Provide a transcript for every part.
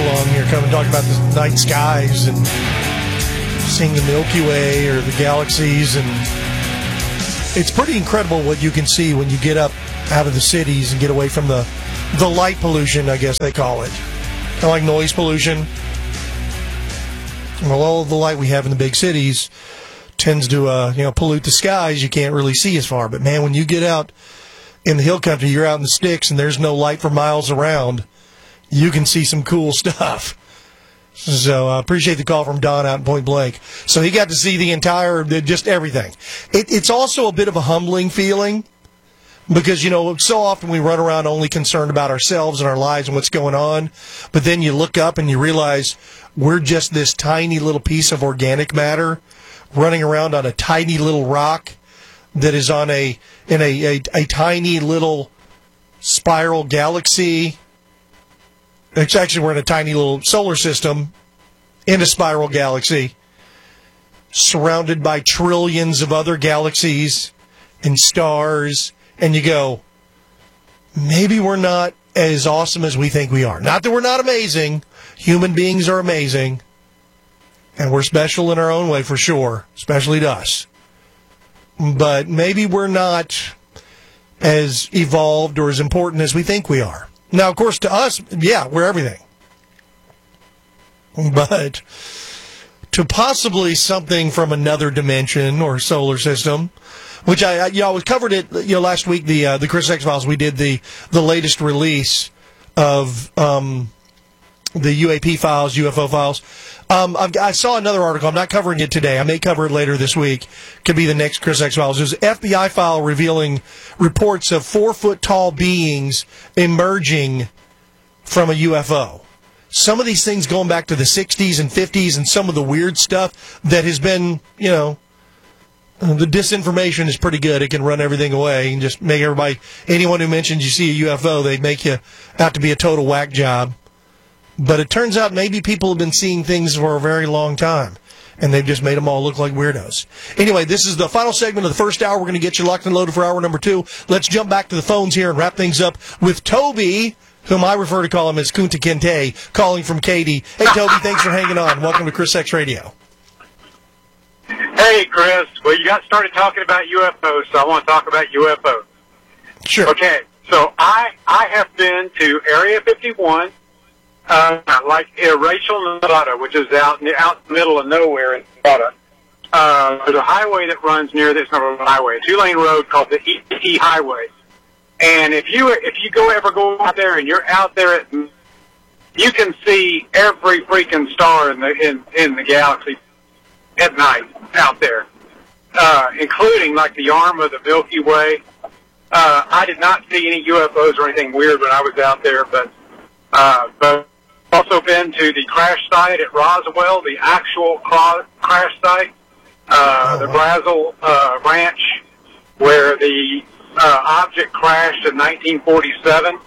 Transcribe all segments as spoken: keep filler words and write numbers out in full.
along here, coming talking about the night skies and seeing the Milky Way or the galaxies, and it's pretty incredible what you can see when you get up out of the cities and get away from the the light pollution, I guess they call it, kind of like noise pollution. Well, all of the light we have in the big cities tends to uh, you know pollute the skies. You can't really see as far, but man, when you get out in the hill country, you're out in the sticks, and there's no light for miles around, you can see some cool stuff. So I uh, appreciate the call from Don out in Point Blank. So he got to see the entire, just everything. It, it's also a bit of a humbling feeling because, you know, so often we run around only concerned about ourselves and our lives and what's going on. But then you look up and you realize we're just this tiny little piece of organic matter running around on a tiny little rock that is on a in a, a, a tiny little spiral galaxy. It's actually, we're in a tiny little solar system in a spiral galaxy surrounded by trillions of other galaxies and stars. And you go, maybe we're not as awesome as we think we are. Not that we're not amazing. Human beings are amazing. And we're special in our own way for sure, especially to us. But maybe we're not as evolved or as important as we think we are. Now, of course, to us, yeah, we're everything. But to possibly something from another dimension or solar system, which I, I you know, I was covered it, you know, last week, the uh, the Chris X-Files, we did the, the latest release of um, the U A P files, U F O files. Um, I've, I saw another article. I'm not covering it today. I may cover it later this week. Could be the next Chris X-Files. There's an F B I file revealing reports of four-foot-tall beings emerging from a U F O. Some of these things going back to the sixties and fifties, and some of the weird stuff that has been, you know, the disinformation is pretty good. It can run everything away and just make everybody, anyone who mentions you see a U F O, they make you out to be a total whack job. But it turns out maybe people have been seeing things for a very long time, and they've just made them all look like weirdos. Anyway, this is the final segment of the first hour. We're going to get you locked and loaded for hour number two. Let's jump back to the phones here and wrap things up with Toby, whom I refer to call him as Kunta Kinte, calling from Katy. Hey, Toby, thanks for hanging on. Welcome to Chris X Radio. Hey, Chris. Well, you got started talking about U F Os, so I want to talk about U F Os. Sure. Okay, so I I have been to Area fifty-one, uh, like uh, Rachel, Nevada, which is out in, out in the middle of nowhere in Nevada. Uh, there's a highway that runs near this number of highway, a two-lane road called the E T Highway. And if you if you go ever go out there and you're out there, at, you can see every freaking star in the in, in the galaxy at night out there, uh, including like the arm of the Milky Way. Uh, I did not see any U F Os or anything weird when I was out there, but uh, but also been to the crash site at Roswell, the actual cra- crash site, uh, the Brazil uh, Ranch, where the uh, object crashed in nineteen forty-seven,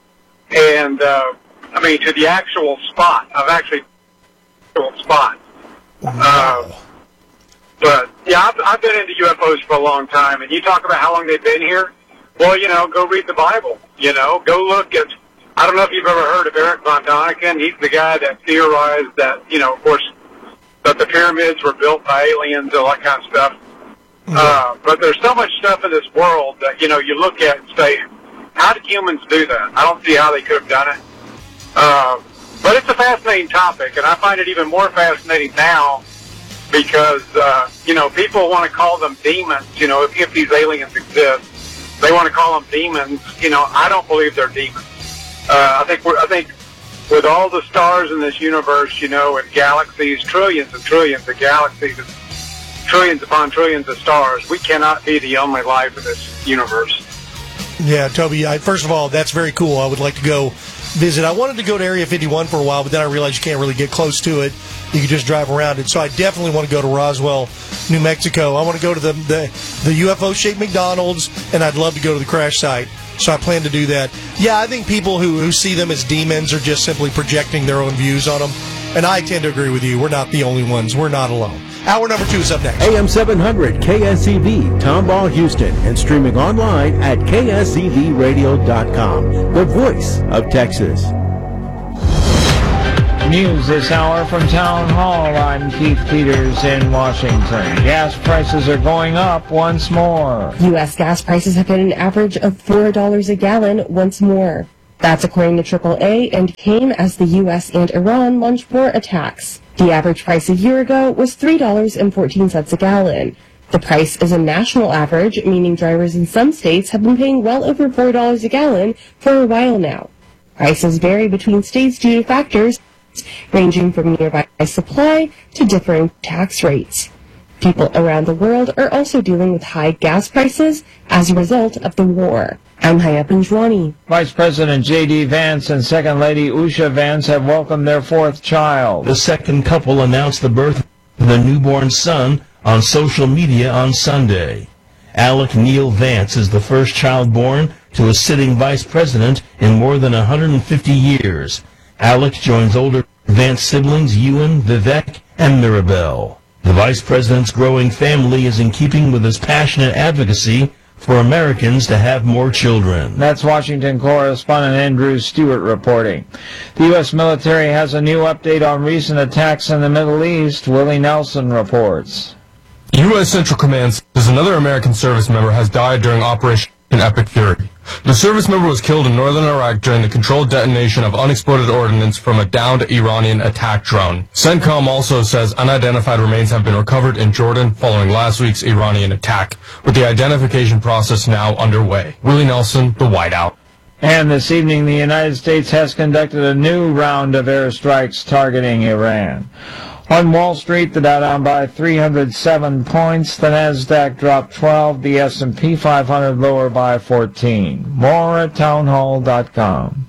and uh, I mean to the actual spot. I've actually actual spot. Wow. Uh, but yeah, I've, I've been into U F Os for a long time, and you talk about how long they've been here. Well, you know, go read the Bible. You know, go look at. I don't know if you've ever heard of Eric von Daniken. He's the guy that theorized that, you know, of course, that the pyramids were built by aliens, all that kind of stuff. Mm-hmm. Uh, but there's so much stuff in this world that, you know, you look at and say, how did humans do that? I don't see how they could have done it. Uh, but it's a fascinating topic, and I find it even more fascinating now because, uh, you know, people want to call them demons, you know, if, if these aliens exist. They want to call them demons. You know, I don't believe they're demons. Uh, I think we're, I think with all the stars in this universe, you know, and galaxies, trillions and trillions of galaxies, and trillions upon trillions of stars, we cannot be the only life in this universe. Yeah, Toby, I, first of all, that's very cool. I would like to go visit. I wanted to go to Area fifty-one for a while, but then I realized you can't really get close to it. You can just drive around it. So I definitely want to go to Roswell, New Mexico. I want to go to the the, the U F O-shaped McDonald's, and I'd love to go to the crash site. So I plan to do that. Yeah, I think people who, who see them as demons are just simply projecting their own views on them. And I tend to agree with you. We're not the only ones. We're not alone. Hour number two is up next. A M seven hundred K S E V, Tomball, Houston, and streaming online at K S E V radio dot com, the voice of Texas. News this hour from Town Hall. I'm Keith Peters in Washington. Gas prices are going up once more. U S gas prices have hit an average of four dollars a gallon once more. That's according to triple A and came as the U S and Iran launched war attacks. The average price a year ago was three dollars and fourteen cents a gallon. The price is a national average, meaning drivers in some states have been paying well over four dollars a gallon for a while now. Prices vary between states due to factors ranging from nearby supply to differing tax rates. People around the world are also dealing with high gas prices as a result of the war. I'm Hayat Benjwani. Vice President J D. Vance and Second Lady Usha Vance have welcomed their fourth child. The second couple announced the birth of their newborn son on social media on Sunday. Alec Neil Vance is the first child born to a sitting vice president in more than one hundred fifty years. Alec joins older Vance siblings Ewan, Vivek, and Mirabelle. The vice president's growing family is in keeping with his passionate advocacy for Americans to have more children. That's Washington correspondent Andrew Stewart reporting. The U S military has a new update on recent attacks in the Middle East. Willie Nelson reports. U S Central Command says another American service member has died during Operation Epic Fury. The service member was killed in northern Iraq during the controlled detonation of unexploded ordnance from a downed Iranian attack drone. CENTCOM also says unidentified remains have been recovered in Jordan following last week's Iranian attack, with the identification process now underway. Willie Nelson, The Whiteout. And this evening, the United States has conducted a new round of airstrikes targeting Iran. On Wall Street, the Dow down by three hundred seven points, the Nasdaq dropped twelve, the S and P five hundred lower by fourteen. More at townhall dot com.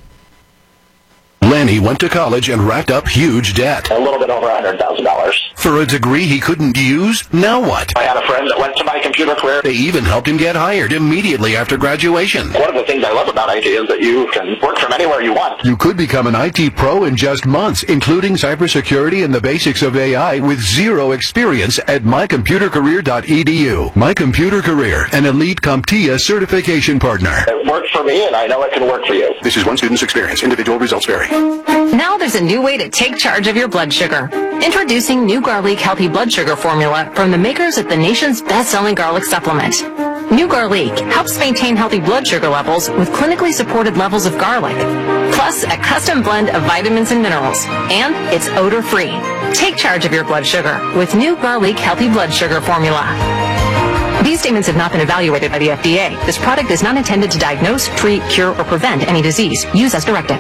Lanny went to college and racked up huge debt. A little bit over one hundred thousand dollars. For a degree he couldn't use? Now what? I had a friend that went to my computer career. They even helped him get hired immediately after graduation. One of the things I love about I T is that you can work from anywhere you want. You could become an I T pro in just months, including cybersecurity and the basics of A I with zero experience at my computer career dot e d u. My Computer Career, an elite CompTIA certification partner. It worked for me, and I know it can work for you. This is one student's experience. Individual results vary. Now there's a new way to take charge of your blood sugar. Introducing New Garlic Healthy Blood Sugar Formula from the makers of the nation's best-selling garlic supplement. New Garlic helps maintain healthy blood sugar levels with clinically supported levels of garlic, plus a custom blend of vitamins and minerals, and it's odor-free. Take charge of your blood sugar with New Garlic Healthy Blood Sugar Formula. These statements have not been evaluated by the F D A. This product is not intended to diagnose, treat, cure, or prevent any disease. Use as directed.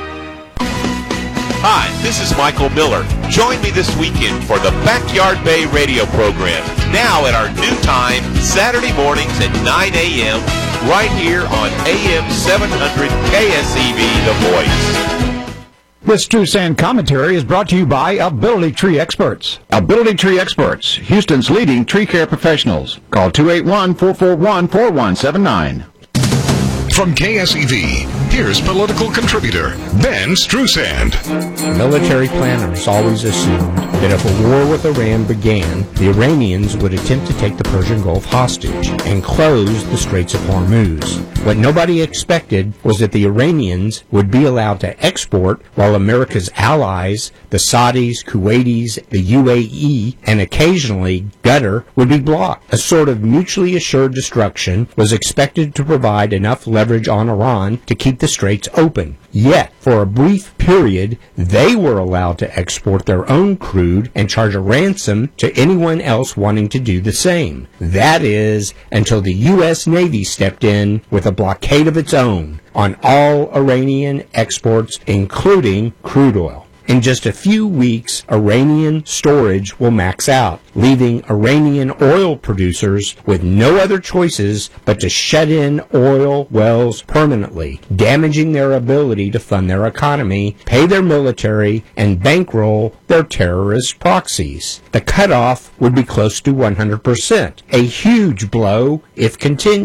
Hi, this is Michael Miller. Join me this weekend for the Backyard Bay radio program, now at our new time, Saturday mornings at nine a m, right here on A M seven hundred K S E V, The Voice. This True Sand commentary is brought to you by Ability Tree Experts. Ability Tree Experts, Houston's leading tree care professionals. Call two eight one, four four one, four one seven nine. From K S E V, here's political contributor Ben Strusand. Military planners always assumed that if a war with Iran began, the Iranians would attempt to take the Persian Gulf hostage and close the Straits of Hormuz. What nobody expected was that the Iranians would be allowed to export while America's allies, the Saudis, Kuwaitis, the U A E, and occasionally Qatar, would be blocked. A sort of mutually assured destruction was expected to provide enough leverage on Iran to keep the straits open. Yet, for a brief period, they were allowed to export their own crude and charge a ransom to anyone else wanting to do the same. That is, until the U S Navy stepped in with a blockade of its own on all Iranian exports, including crude oil. In just a few weeks, Iranian storage will max out, leaving Iranian oil producers with no other choices but to shut in oil wells permanently, damaging their ability to fund their economy, pay their military, and bankroll their terrorist proxies. The cutoff would be close to one hundred percent, a huge blow if continued.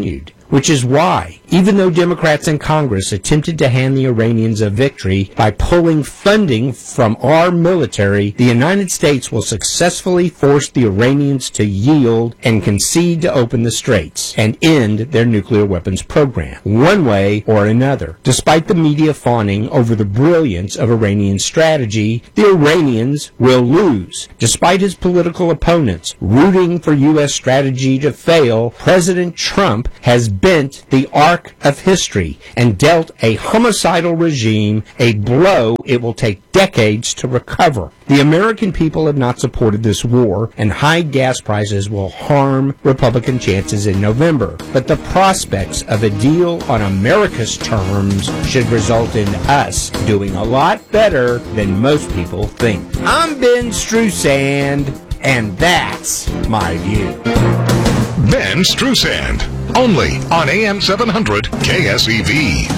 which is why, even though Democrats in Congress attempted to hand the Iranians a victory by pulling funding from our military, the United States will successfully force the Iranians to yield and concede to open the straits and end their nuclear weapons program, one way or another. Despite the media fawning over the brilliance of Iranian strategy, the Iranians will lose. Despite his political opponents rooting for U S strategy to fail, President Trump has bent the arc of history and dealt a homicidal regime a blow it will take decades to recover. The American people have not supported this war, and high gas prices will harm Republican chances in November. But the prospects of a deal on America's terms should result in us doing a lot better than most people think. I'm Ben Strusand, and that's my view. Ben Strusand, only on A M seven hundred K S E V.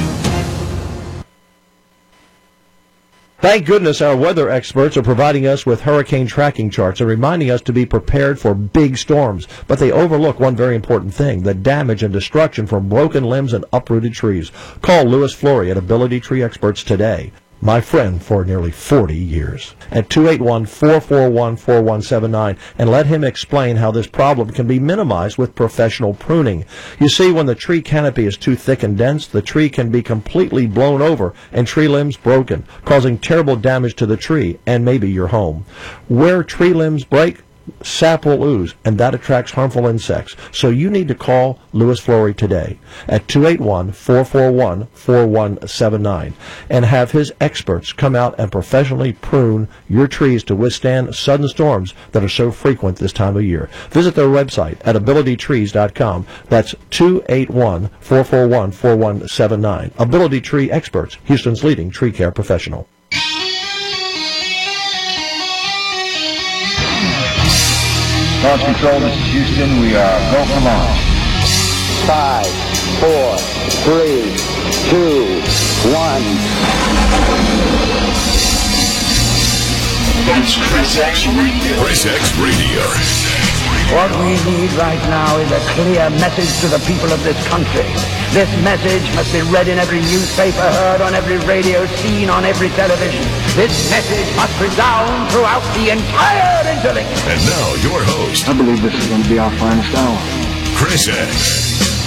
Thank goodness our weather experts are providing us with hurricane tracking charts and reminding us to be prepared for big storms. But they overlook one very important thing, the damage and destruction from broken limbs and uprooted trees. Call Louis Flory at Ability Tree Experts today. My friend for nearly forty years, at two eight one, four four one, four one seven nine, and let him explain how this problem can be minimized with professional pruning. You see, when the tree canopy is too thick and dense, the tree can be completely blown over and tree limbs broken, causing terrible damage to the tree and maybe your home. Where tree limbs break, sap will ooze, and that attracts harmful insects. So you need to call Louis Flory today at two eight one, four four one, four one seven nine and have his experts come out and professionally prune your trees to withstand sudden storms that are so frequent this time of year. Visit their website at ability trees dot com. That's two eight one, four four one, four one seven nine. Ability Tree Experts, Houston's leading tree care professional. Launch control, this is Houston. We are go for launch. Five, four, three, two, one. That's Chris X Radio. Chris X Radio. What we need right now is a clear message to the people of this country. This message must be read in every newspaper, heard on every radio, seen on every television. This message must resound throughout the entire interlink. And now, your host. I believe this is going to be our finest hour. Chris X.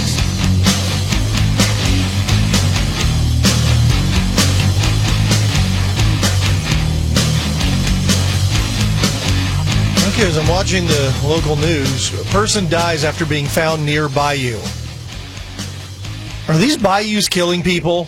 Okay, as I'm watching the local news, a person dies after being found near bayou. Are these bayous killing people?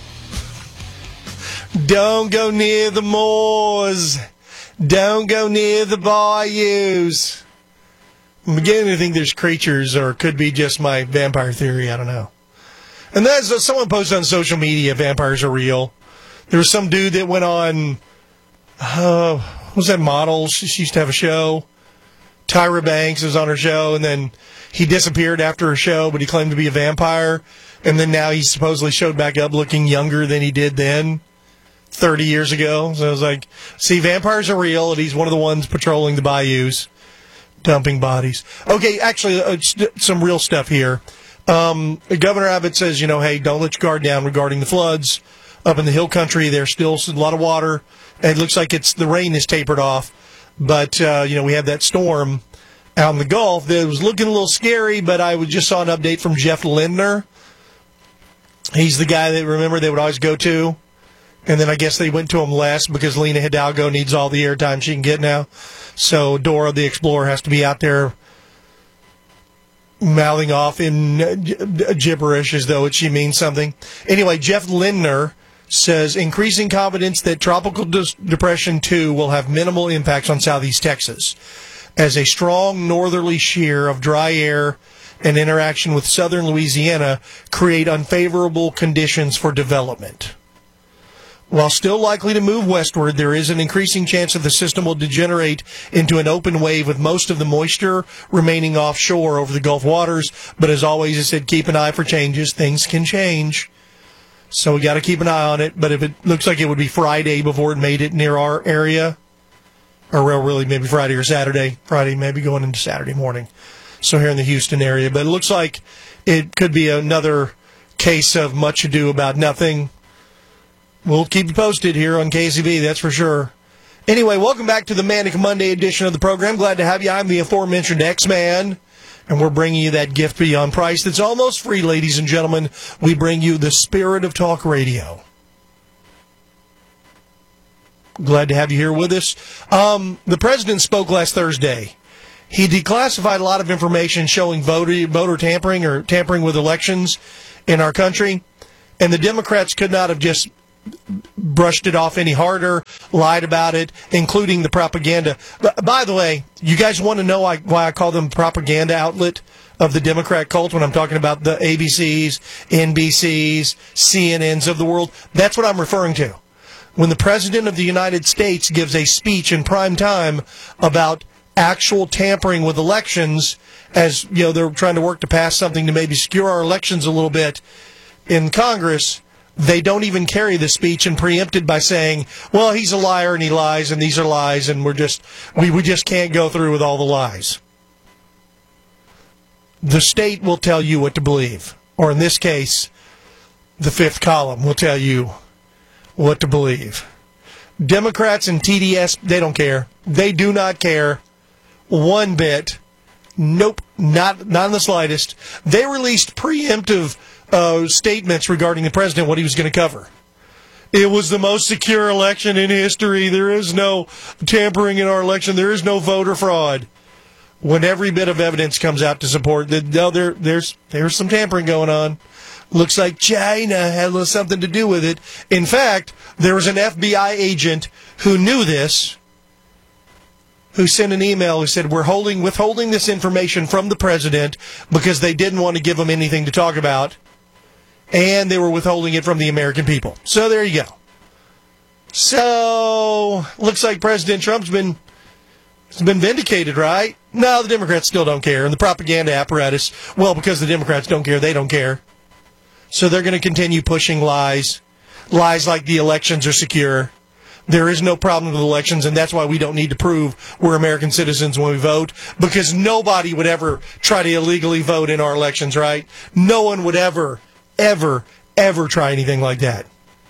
Don't go near the moors. Don't go near the bayous. I'm beginning to think there's creatures, or it could be just my vampire theory. I don't know. And that's uh, someone posted on social media, vampires are real. There was some dude that went on, uh, what was that model? She used to have a show. Tyra Banks was on her show, and then he disappeared after her show, but he claimed to be a vampire. And then now he supposedly showed back up looking younger than he did then, thirty years ago. So I was like, see, vampires are real, and he's one of the ones patrolling the bayous, dumping bodies. Okay, actually, uh, some real stuff here. Um, Governor Abbott says, you know, hey, don't let your guard down regarding the floods up in the hill country. There's still a lot of water. And it looks like it's the rain is tapered off. But, uh, you know, we have that storm out in the Gulf that was looking a little scary, but I just saw an update from Jeff Lindner. He's the guy that, remember, they would always go to. And then I guess they went to him less because Lena Hidalgo needs all the airtime she can get now. So Dora the Explorer has to be out there mouthing off in gibberish as though she means something. Anyway, Jeff Lindner says increasing confidence that Tropical De- Depression two will have minimal impacts on southeast Texas, as a strong northerly shear of dry air and interaction with southern Louisiana create unfavorable conditions for development. While still likely to move westward, there is an increasing chance that the system will degenerate into an open wave with most of the moisture remaining offshore over the Gulf waters. But as always, I said, keep an eye for changes. Things can change. So we got to keep an eye on it. But if it looks like it would be Friday before it made it near our area, or really maybe Friday or Saturday, Friday maybe going into Saturday morning. so here in the Houston area. But it looks like it could be another case of much ado about nothing. We'll keep you posted here on K C B, that's for sure. Anyway, welcome back to the Manic Monday edition of the program. Glad to have you. I'm the aforementioned X-Man, and we're bringing you that gift beyond price that's almost free, ladies and gentlemen. We bring you the spirit of talk radio. Glad to have you here with us. Um, the president spoke last Thursday. He declassified a lot of information showing voter, voter tampering or tampering with elections in our country, and the Democrats could not have just brushed it off any harder, lied about it, including the propaganda. But, by the way, you guys want to know why, why I call them propaganda outlet of the Democrat cult when I'm talking about the A B Cs, N B Cs, C N Ns of the world? That's what I'm referring to. When the President of the United States gives a speech in prime time about actual tampering with elections, as you know, they're trying to work to pass something to maybe secure our elections a little bit in Congress, they don't even carry the speech and preempt it by saying, well, he's a liar and he lies and these are lies and we're just we, we just can't go through with all the lies. The state will tell you what to believe. Or in this case, the fifth column will tell you what to believe. Democrats and T D S, they don't care. They do not care one bit. Nope, not not in the slightest. They released preemptive uh, statements regarding the president, what he was going to cover. It was the most secure election in history. There is no tampering in our election. There is no voter fraud. When every bit of evidence comes out to support that, no, there, there's there's some tampering going on. Looks like China had a little something to do with it. In fact, there was an F B I agent who knew this, who sent an email who said, we're holding withholding this information from the president because they didn't want to give him anything to talk about, and they were withholding it from the American people. So there you go. So, looks like President Trump's been, has been vindicated, right? No, the Democrats still don't care, and the propaganda apparatus, well, because the Democrats don't care, they don't care. So they're going to continue pushing lies, lies like the elections are secure. There is no problem with elections, and that's why we don't need to prove we're American citizens when we vote, because nobody would ever try to illegally vote in our elections, right? No one would ever, ever, ever try anything like that.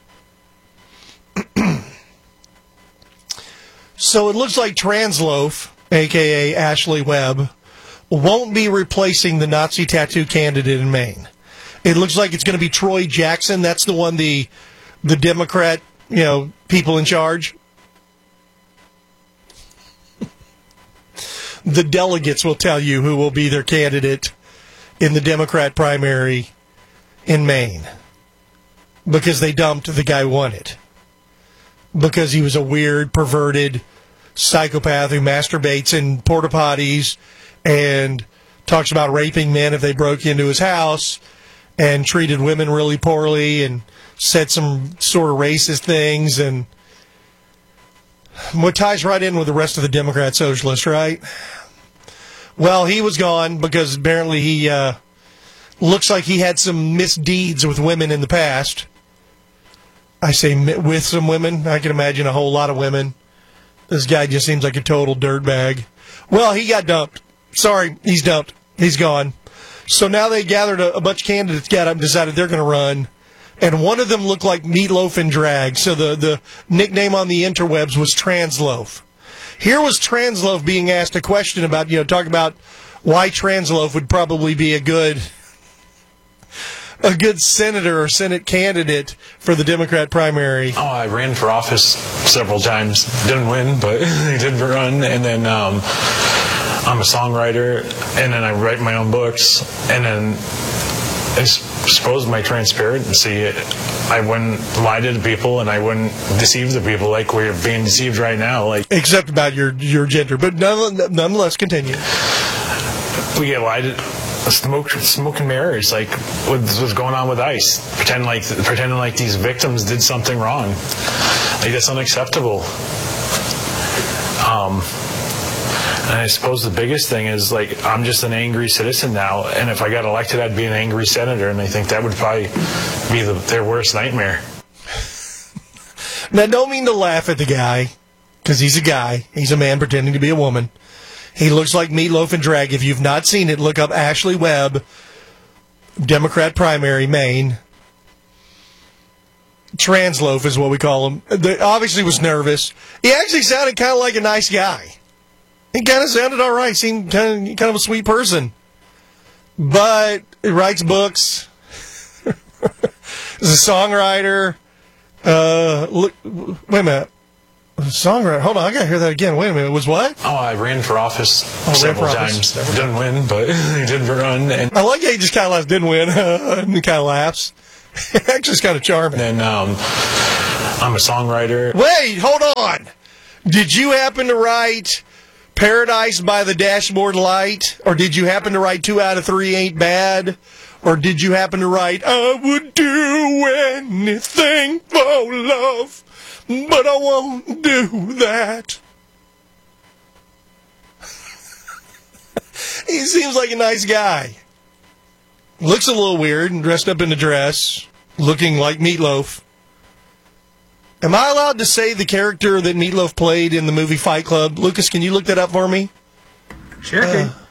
So it looks like Transloaf, a k a. Ashley Webb, won't be replacing the Nazi tattoo candidate in Maine. It looks like it's going to be Troy Jackson. That's the one, the the Democrat, you know, people in charge. The delegates will tell you who will be their candidate in the Democrat primary in Maine. Because they dumped the guy who won it. Because he was a weird, perverted psychopath who masturbates in porta potties and talks about raping men if they broke into his house, and treated women really poorly and said some sort of racist things, and what ties right in with the rest of the Democrat socialists, right? Well, he was gone because apparently he uh, looks like he had some misdeeds with women in the past. I say with some women. I can imagine a whole lot of women. This guy just seems like a total dirtbag. Well, he got dumped. Sorry, he's dumped. He's gone. So now they gathered a, a bunch of candidates, got up and decided they're going to run. And one of them looked like Meatloaf in drag. So the, the nickname on the interwebs was Transloaf. Here was Transloaf being asked a question about, you know, talking about why Transloaf would probably be a good a good senator or Senate candidate for the Democrat primary. Oh, I ran for office several times. Didn't win, but I did run. And then um, I'm a songwriter, and then I write my own books, and then I suppose my transparency, I wouldn't lie to the people, and I wouldn't deceive the people like we're being deceived right now. Like, except about your your gender, but nonetheless, continue. We get lied to, smoke, smoke and mirrors, like what's, what's going on with ICE, pretending like pretending like these victims did something wrong. Like, that's unacceptable. Um. And I suppose the biggest thing is, like, I'm just an angry citizen now, and if I got elected, I'd be an angry senator, and I think that would probably be the, their worst nightmare. Now, don't mean to laugh at the guy, because he's a guy. He's a man pretending to be a woman. He looks like Meatloaf in drag. If you've not seen it, look up Ashley Webb, Democrat primary, Maine. Transloaf is what we call him. They obviously was nervous. He actually sounded kind of like a nice guy. He kind of sounded all right. Seemed kind of, kind of a sweet person. But he writes books. He's a songwriter. Uh, look, wait a minute. A songwriter. Hold on, I gotta hear that again. Wait a minute. It was what? Oh, I ran for office oh, several for office. times. Didn't win, but he did run. And I like how he just kind of laughs. Didn't win. And he kind of laughs. Actually, it's kind of charming. And um, I'm a songwriter. Wait, hold on. Did you happen to write Paradise by the Dashboard Light? Or did you happen to write Two Out of Three Ain't Bad? Or did you happen to write I would do anything for love, but I won't do that? He seems like a nice guy. Looks a little weird and dressed up in a dress, looking like Meatloaf. Am I allowed to say the character that Meatloaf played in the movie Fight Club? Lucas, can you look that up for me? Checking. Uh,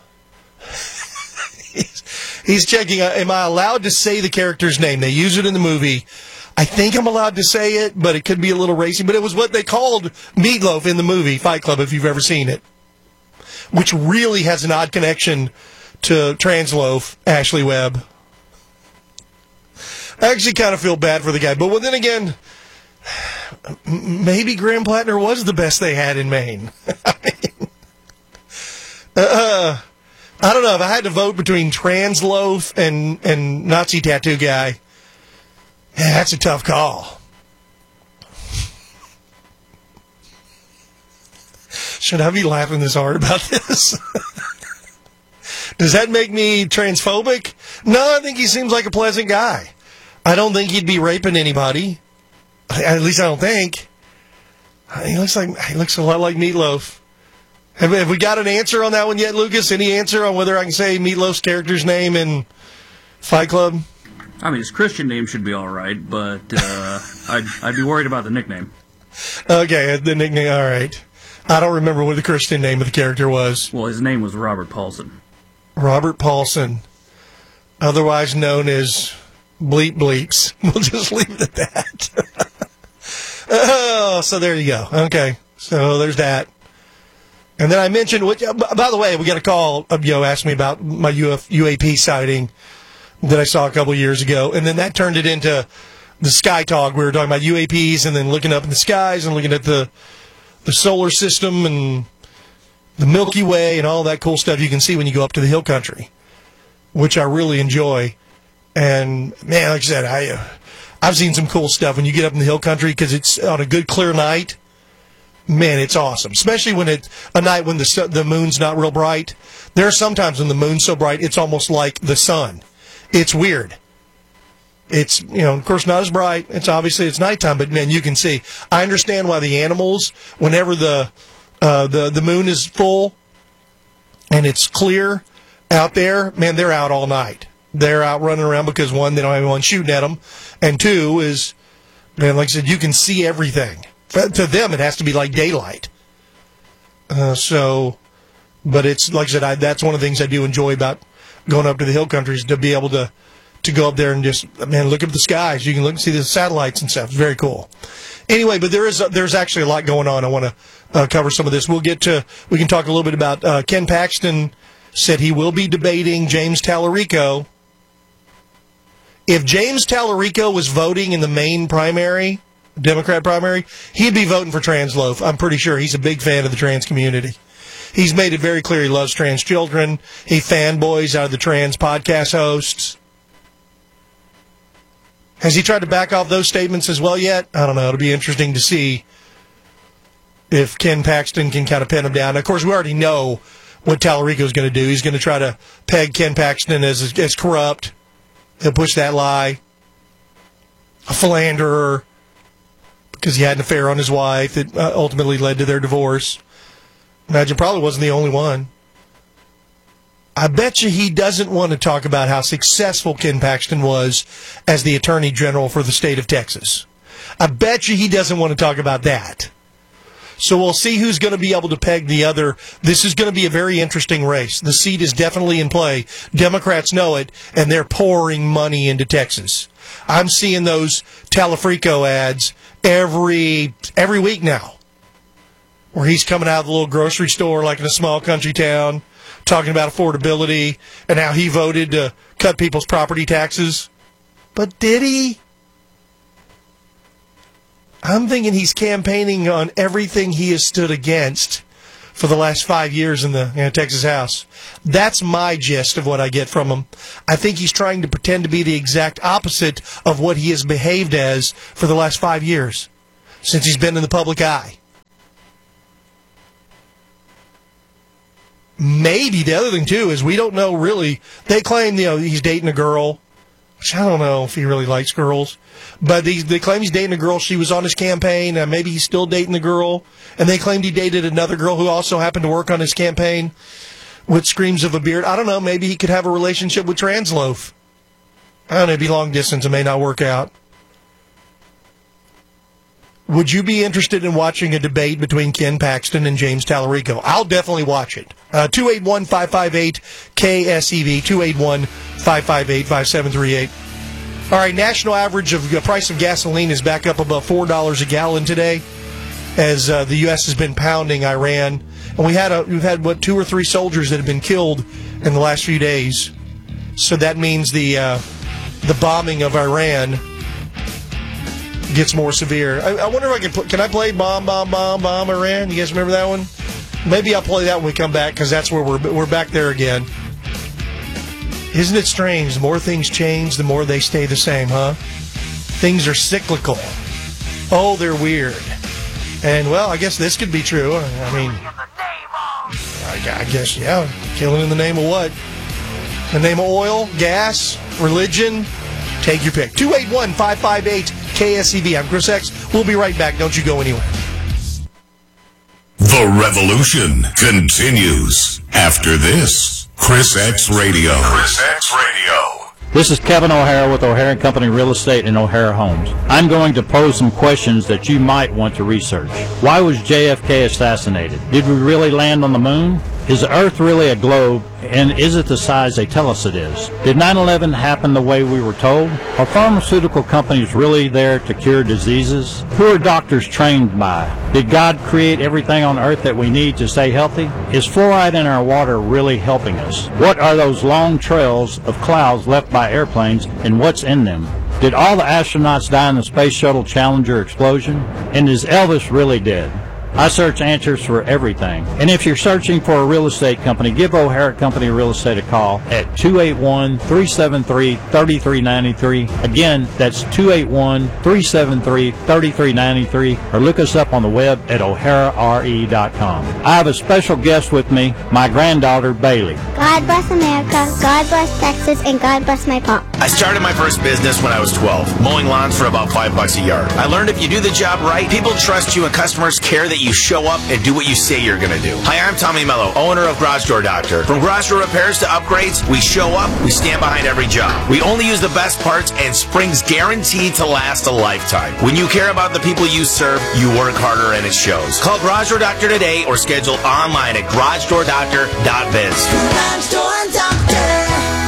he's, he's checking. Uh, am I allowed to say the character's name? They use it in the movie. I think I'm allowed to say it, but it could be a little racy. But it was what they called Meatloaf in the movie Fight Club, if you've ever seen it, which really has an odd connection to Transloaf, Ashley Webb. I actually kind of feel bad for the guy. But well, then again, maybe Graham Plattner was the best they had in Maine. I mean, uh, I don't know. If I had to vote between Transloaf and, and Nazi tattoo guy, yeah, that's a tough call. Should I be laughing this hard about this? Does that make me transphobic? No, I think he seems like a pleasant guy. I don't think he'd be raping anybody. At least I don't think. He looks like he looks a lot like Meatloaf. Have, have we got an answer on that one yet, Lucas? Any answer on whether I can say Meatloaf's character's name in Fight Club? I mean, his Christian name should be all right, but uh, I'd, I'd be worried about the nickname. Okay, the nickname, all right. I don't remember what the Christian name of the character was. Well, his name was Robert Paulson. Robert Paulson, otherwise known as Bleep Bleeps. We'll just leave it at that. Oh, so there you go. Okay, so there's that. And then I mentioned, what, by the way, we got a call, you know, asked me about my U F, U A P sighting that I saw a couple years ago. And then that turned it into the Sky Talk. We were talking about U A Ps and then looking up in the skies and looking at the, the solar system and the Milky Way and all that cool stuff you can see when you go up to the hill country, which I really enjoy. And, man, like I said, I, uh, I've seen some cool stuff when you get up in the hill country because it's on a good, clear night. Man, it's awesome, especially when it's a night when the the moon's not real bright. There are sometimes when the moon's so bright, it's almost like the sun. It's weird. It's, you know, of course, not as bright. It's obviously it's nighttime, but, man, you can see. I understand why the animals, whenever the uh, the, the moon is full and it's clear out there, man, they're out all night. They're out running around because, one, they don't have anyone shooting at them, and two is, man, like I said, you can see everything. To them, it has to be like daylight. Uh, so, but it's, like I said, I, that's one of the things I do enjoy about going up to the hill country is to be able to, to go up there and just, man, look up at the skies. You can look and see the satellites and stuff. It's very cool. Anyway, but there is there's actually a lot going on. I want to uh, cover some of this. We'll get to, we can talk a little bit about uh, Ken Paxton said he will be debating James Tallarico. If James Tallarico was voting in the Maine primary, Democrat primary, he'd be voting for Transloaf. I'm pretty sure he's a big fan of the trans community. He's made it very clear he loves trans children. He fanboys out of the trans podcast hosts. Has he tried to back off those statements as well yet? I don't know. It'll be interesting to see if Ken Paxton can kind of pin him down. Of course, we already know what Tallarico's going to do. He's going to try to peg Ken Paxton as, as corrupt. He'll push that lie. A philanderer. Because he had an affair on his wife that uh, ultimately led to their divorce. Imagine probably wasn't the only one. I bet you he doesn't want to talk about how successful Ken Paxton was as the Attorney General for the state of Texas. I bet you he doesn't want to talk about that. So we'll see who's going to be able to peg the other. This is going to be a very interesting race. The seat is definitely in play. Democrats know it, and they're pouring money into Texas. I'm seeing those Talafrico ads every every week now, where he's coming out of the little grocery store like in a small country town, talking about affordability and how he voted to cut people's property taxes. But did he? I'm thinking he's campaigning on everything he has stood against for the last five years in the you know, Texas House. That's my gist of what I get from him. I think he's trying to pretend to be the exact opposite of what he has behaved as for the last five years, since he's been in the public eye. Maybe the other thing, too, is we don't know really. They claim you know he's dating a girl, which I don't know if he really likes girls. But they, they claim he's dating a girl. She was on his campaign. And maybe he's still dating the girl. And they claimed he dated another girl who also happened to work on his campaign with screams of a beard. I don't know. Maybe he could have a relationship with Transloaf. I don't know. It'd be long distance. It may not work out. Would you be interested in watching a debate between Ken Paxton and James Talarico? I'll definitely watch it. Uh, two eight one, five five eight, K S E V, two eight one, five five eight, five seven three eight. All right, national average of the price of gasoline is back up above four dollars a gallon today as uh, the U S has been pounding Iran. And we had a, we've had, what, two or three soldiers that have been killed in the last few days. So that means the uh, the bombing of Iran gets more severe. I, I wonder if I can, pl- can I play Bomb, Bomb, Bomb, Bomb, Iran? You guys remember that one? Maybe I'll play that when we come back because that's where we're we're back there again. Isn't it strange? The more things change, the more they stay the same, huh? Things are cyclical. Oh, they're weird. And, well, I guess this could be true. I mean, I, I guess, yeah. Killing in the name of what? The name of oil, gas, religion? Take your pick. two eight one, five five eight, K S E V. I'm Chris X. We'll be right back. Don't you go anywhere. The revolution continues after this. Chris X Radio. Chris X Radio. This is Kevin O'Hara with O'Hara and Company Real Estate in O'Hara Homes. I'm going to pose some questions that you might want to research. Why was J F K assassinated? Did we really land on the moon? Is the Earth really a globe, and is it the size they tell us it is? Did nine eleven happen the way we were told? Are pharmaceutical companies really there to cure diseases? Who are doctors trained by? Did God create everything on Earth that we need to stay healthy? Is fluoride in our water really helping us? What are those long trails of clouds left by airplanes, and what's in them? Did all the astronauts die in the Space Shuttle Challenger explosion? And is Elvis really dead? I search answers for everything. And if you're searching for a real estate company, give O'Hara Company Real Estate a call at two eight one, three seven three, three three nine three. Again, that's two eight one, three seven three, three three nine three, or look us up on the web at o'hara r e dot com. I have a special guest with me, my granddaughter, Bailey. God bless America, God bless Texas, and God bless my pop. I started my first business when I was twelve, mowing lawns for about five bucks a yard. I learned if you do the job right, people trust you and customers care that you show up and do what you say you're going to do. Hi, I'm Tommy Mello, owner of Garage Door Doctor. From garage door repairs to upgrades, we show up, we stand behind every job. We only use the best parts, and spring's guaranteed to last a lifetime. When you care about the people you serve, you work harder and it shows. Call Garage Door Doctor today or schedule online at garage door doctor dot biz. Garage Door Doctor.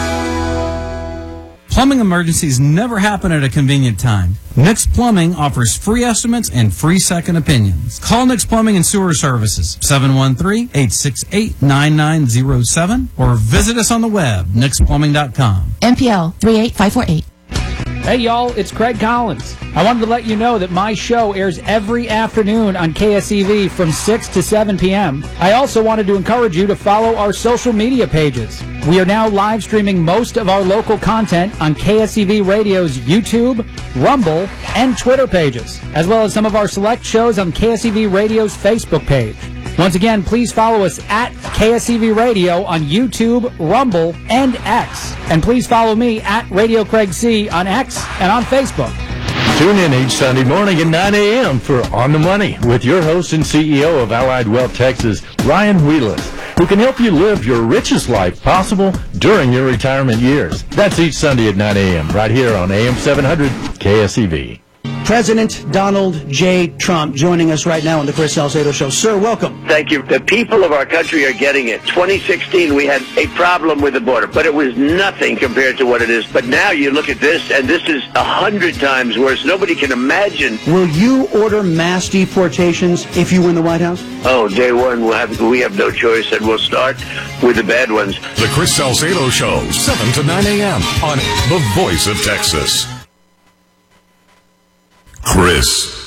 Plumbing emergencies never happen at a convenient time. Nix Plumbing offers free estimates and free second opinions. Call Nix Plumbing and Sewer Services, seven one three, eight six eight, nine nine zero seven, or visit us on the web, nix plumbing dot com. M P L three eight five four eight. Hey y'all, it's Craig Collins. I wanted to let you know that my show airs every afternoon on K S E V from six to seven p.m. I also wanted to encourage you to follow our social media pages. We are now live streaming most of our local content on K S E V Radio's YouTube, Rumble, and Twitter pages, as well as some of our select shows on K S E V Radio's Facebook page. Once again, please follow us at K S E V Radio on YouTube, Rumble, and X. And please follow me at Radio Craig C on X and on Facebook. Tune in each Sunday morning at nine a.m. for On the Money with your host and C E O of Allied Wealth Texas, Ryan Wheelis, who can help you live your richest life possible during your retirement years. That's each Sunday at nine a.m. right here on A M seven hundred K S E V. President Donald J. Trump joining us right now on the Chris Salcedo Show. Sir, welcome. Thank you. The people of our country are getting it. twenty sixteen, we had a problem with the border, but it was nothing compared to what it is. But now you look at this, and this is a hundred times worse. Nobody can imagine. Will you order mass deportations if you win the White House? Oh, day one, we'll have, we have no choice, and we'll start with the bad ones. The Chris Salcedo Show, seven to nine a.m. on The Voice of Texas. Chris